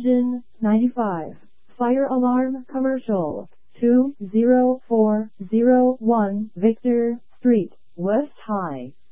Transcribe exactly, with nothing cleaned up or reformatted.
Engine ninety-five. Fire alarm commercial. two zero four zero one Victor Street, West High.